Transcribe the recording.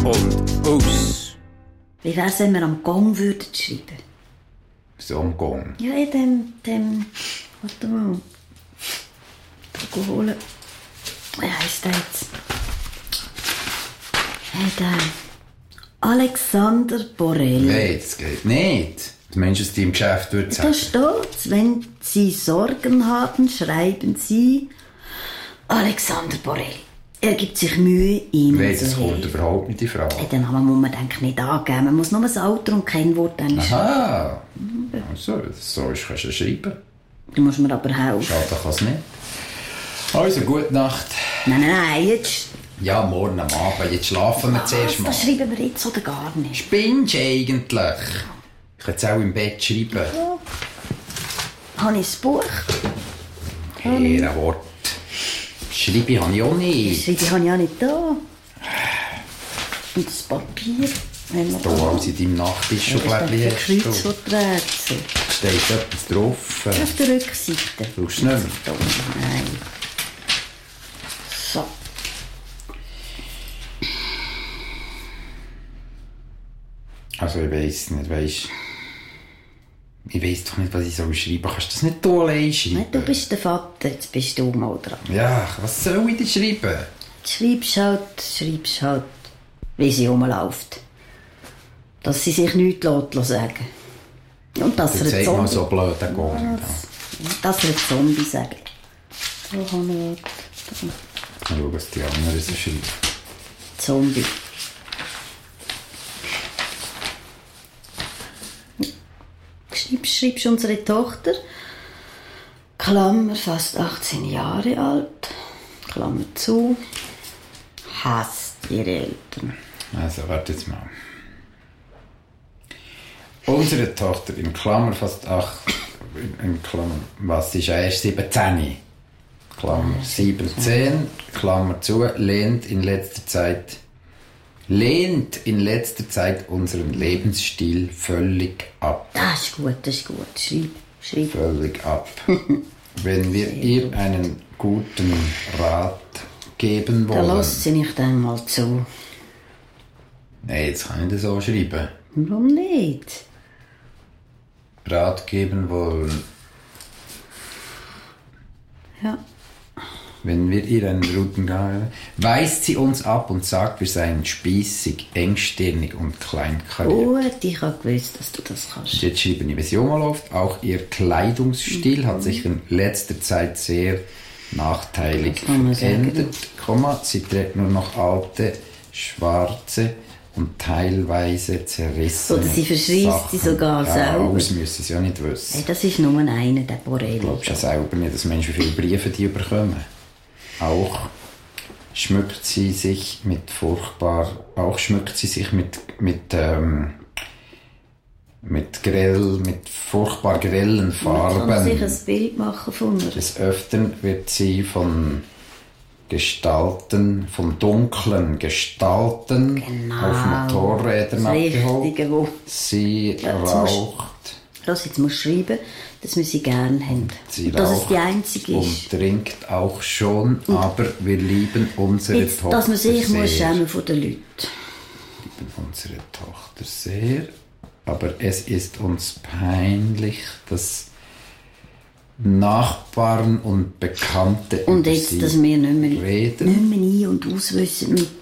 und aus. Wie wär's, wenn wir am Gong würden schreiben? So am Gong. Ja, in dem... Warte mal. Da holen. Wie heisst der jetzt? Hey, der... Alexander Borel. Nein, das geht nicht. Der Mensch, der im Geschäft würde sagen. Da steht, wenn Sie Sorgen haben, schreiben Sie Alexander Borel. Er gibt sich Mühe, Ihnen Nein, zu das helfen. kommt überhaupt nicht in Frage. Den Namen muss man eigentlich nicht angeben. Man muss nur das Alter und kein Wort schreiben. Aha. Also, so kannst du schreiben. Du musst mir aber helfen. Schade, kann es nicht. Also, gute Nacht. Nein, jetzt... Ja, morgen am Abend. Jetzt schlafen wir zuerst mal. Das schreiben wir jetzt oder gar nicht. Spinnst du eigentlich? Ich kann jetzt auch im Bett schreiben. Ja. Habe ich das Buch? Ehrenwort. Schreibe habe ich auch nicht. Das habe ich auch nicht da. Und das Papier. Da alles in deinem Nachttischschublade Ja, hast du. Kreuzworträtsel. Steht etwas drauf. Auf der Rückseite. Brauchst du nicht mehr? Da, nein. So. Also ich weiss nicht, weisst. Ich weiss doch nicht, was ich schreiben soll. Kannst du das nicht du allein schreiben? Nein, du bist der Vater, jetzt bist du mal dran. Ja, was soll ich denn schreiben? Schreibst halt, wie sie rumläuft. Dass sie sich nichts sagen lässt. Und dass er Jetzt ein sag mal Zombie... so blöd, der Gong. Dass er ein Zombie sagt. Da habe ich... Schau, was die anderen so schreiben. Zombie. Schreibst unsere Tochter, Klammer, fast 18 Jahre alt, Klammer zu, hasst ihre Eltern. Also, warte jetzt mal. Unsere Tochter, in Klammer fast 8, in Klammer, was ist erst 17? Klammer 17, Klammer zu, lehnt in letzter Zeit unseren Lebensstil völlig ab. Das ist gut. Schreib. Völlig ab. Wenn wir ihr einen guten Rat geben Da wollen... lass sie nicht einmal zu. Nein, jetzt kann ich das so schreiben. Warum nicht? Rat geben wollen. Ja. Wenn wir ihr einen guten Rat... Weist sie uns ab und sagt, wir seien spießig, engstirnig und kleinkariert. Gut, ich habe gewusst, dass du das kannst. Jetzt schreibe ich, wie sie rumläuft. Auch ihr Kleidungsstil hat sich in letzter Zeit sehr nachteilig verändert. Sie trägt nur noch alte, schwarze und teilweise zerrissene Oder sie verschreisst sie sogar selber. Das müssen sie ja nicht wissen. Hey, das ist nur einer, der Borelli. Glaubst du ja selber nicht, dass Menschen viele Briefe die bekommen? Auch schmückt sie sich mit furchtbar grellen Farben. Man kann sich ein Bild machen von ihr. Des Öfteren wird sie von dunklen Gestalten auf Motorrädern abgeholt. Sie raucht. Jetzt musst du schreiben, dass wir sie gerne haben. Dass es die einzige ist. Und trinkt auch schon, aber wir lieben unsere jetzt, Tochter dass man sich sehr. Muss schämen von den Leuten. Wir lieben unsere Tochter sehr, aber es ist uns peinlich, dass Nachbarn und Bekannte und jetzt, dass wir nicht mehr reden. ein- und auswissen mit